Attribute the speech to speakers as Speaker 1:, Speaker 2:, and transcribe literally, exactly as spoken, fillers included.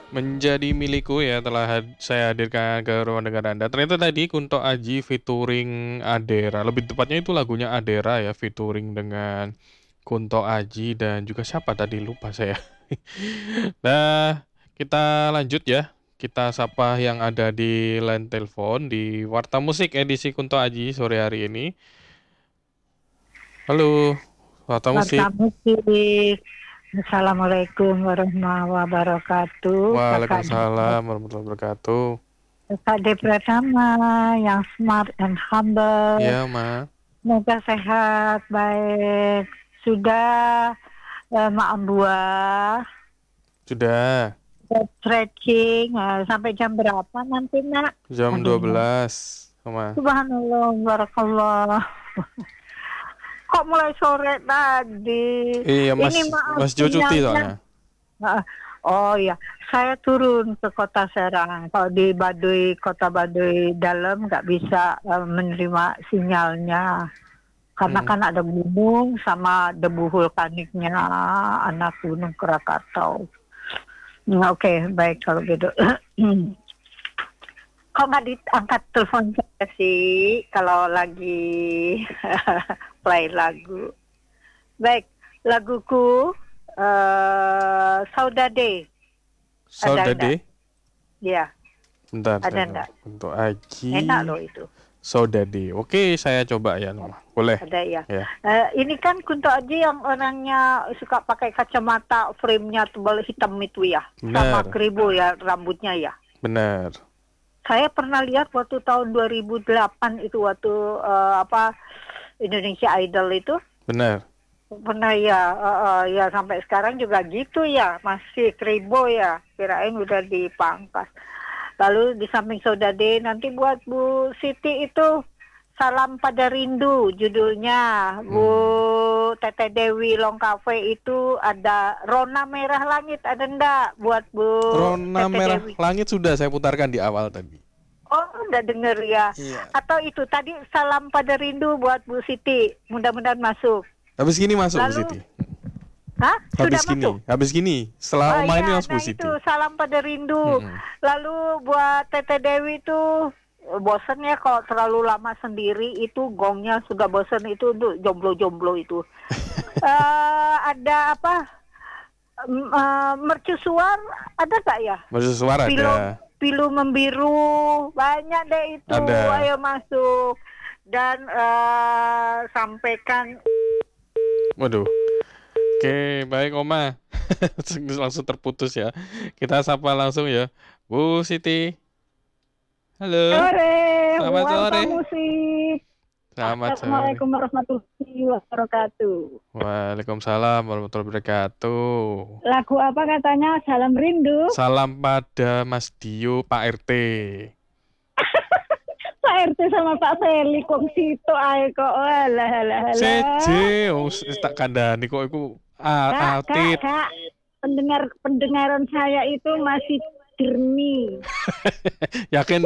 Speaker 1: Menjadi milikku ya telah had- saya hadirkan ke ruang dengar Anda. Ternyata tadi Kunto Aji featuring Adera. Lebih tepatnya itu lagunya Adera ya featuring dengan Kunto Aji dan juga siapa tadi lupa saya. Nah, kita lanjut ya. Kita sapa yang ada di line telepon di Warta Musik edisi Kunto Aji sore hari ini. Halo, Warta Musik.
Speaker 2: Warta Musik. Assalamualaikum warahmatullahi wabarakatuh. Kakak Dep-
Speaker 1: Waalaikumsalam warahmatullahi wabarakatuh.
Speaker 2: Kakak De Pratama yang smart and humble.
Speaker 1: Ya, Ma.
Speaker 2: Semoga sehat, baik. Sudah eh, makan buah,
Speaker 1: Sudah.
Speaker 2: sudah stretching, eh, sampai jam berapa nanti nak?
Speaker 1: Jam dua
Speaker 2: Aduh,
Speaker 1: belas, Oma.
Speaker 2: subhanallah, barakallah. Kok mulai sore tadi?
Speaker 1: Iya, Mas
Speaker 2: Ini maaf
Speaker 1: Mas Jo cuti
Speaker 2: sinyalnya.
Speaker 1: soalnya.
Speaker 2: Ah, oh ya, saya turun ke kota Serang. Kalau di Baduy, kota Baduy dalam nggak bisa eh, menerima sinyalnya. Karena
Speaker 1: Mm.
Speaker 2: kan ada gunung sama debu vulkaniknya anak gunung Krakatau. Hmm, Oke, baik kalau gitu. Kok nggak diangkat telepon saya sih kalau lagi play lagu? Baik, laguku eh Saudade. Ada enggak?
Speaker 1: Saudade.
Speaker 2: Ya,
Speaker 1: Bentar,
Speaker 2: ada
Speaker 1: saya
Speaker 2: enggak?
Speaker 1: untuk Aji.
Speaker 2: Enak loh itu.
Speaker 1: Saudade. Oke, saya coba ya, Oma. Boleh.
Speaker 2: Ada ya.
Speaker 1: Ya.
Speaker 2: Eh, ini kan Kunto Aji yang orangnya suka pakai kacamata, frame-nya tebal hitam itu ya. Sama
Speaker 1: Benar.
Speaker 2: keribu ya rambutnya ya.
Speaker 1: Benar.
Speaker 2: Saya pernah lihat waktu tahun dua ribu delapan itu waktu eh, apa Indonesia Idol itu.
Speaker 1: Benar.
Speaker 2: Pernah ya, eh, eh, ya sampai sekarang juga gitu ya, masih kribo ya, kirain udah dipangkas. Lalu di samping Saudade nanti buat Bu Siti itu Salam Pada Rindu judulnya. Bu Teteh Dewi Long Cafe itu ada Rona Merah Langit, ada ndak buat Bu
Speaker 1: Rona
Speaker 2: Teteh
Speaker 1: Merah
Speaker 2: Dewi?
Speaker 1: Langit sudah saya putarkan di awal tadi.
Speaker 2: Oh, udah denger ya.
Speaker 1: Iya.
Speaker 2: Atau itu tadi Salam Pada Rindu buat Bu Siti, mudah-mudahan masuk.
Speaker 1: Habis gini masuk Bu
Speaker 2: Lalu,
Speaker 1: Siti.
Speaker 2: hah?
Speaker 1: Habis
Speaker 2: Sudah
Speaker 1: gini.
Speaker 2: masuk?
Speaker 1: Habis gini. Setelah
Speaker 2: Oh
Speaker 1: Oma ini
Speaker 2: iya,
Speaker 1: langsung
Speaker 2: nah
Speaker 1: Bu Siti.
Speaker 2: itu Salam Pada Rindu.
Speaker 1: Mm-mm.
Speaker 2: Lalu buat Teteh Dewi itu bosen ya kalau terlalu lama sendiri, itu gongnya sudah bosen itu untuk jomblo-jomblo itu. Eh ada apa? M- eh, mercusuar ada gak ya?
Speaker 1: Masuk suara
Speaker 2: Pilu,
Speaker 1: ada.
Speaker 2: pilu membiru banyak deh itu.
Speaker 1: Ada.
Speaker 2: Ayo masuk dan eh, sampaikan.
Speaker 1: Waduh. Oke, baik Oma. Langsung terputus ya. Kita sapa langsung ya. Bu Siti. Halo.
Speaker 2: Sore,
Speaker 1: Selamat
Speaker 2: Warta
Speaker 1: sore.
Speaker 2: Musik.
Speaker 1: Selamat sore.
Speaker 2: Assalamualaikum warahmatullahi wabarakatuh.
Speaker 1: Waalaikumsalam warahmatullahi wabarakatuh.
Speaker 2: Lagu apa katanya? Salam Rindu.
Speaker 1: Salam pada Mas Dio, Pak R T.
Speaker 2: Pak R T sama Pak Feli kok situ ae kok. Alah alah alah.
Speaker 1: Seje, oh, wis tak kandhani kok iku
Speaker 2: Kak, kak,
Speaker 1: atit.
Speaker 2: kak. Pendengar pendengaran saya itu masih jernih.
Speaker 1: Yakin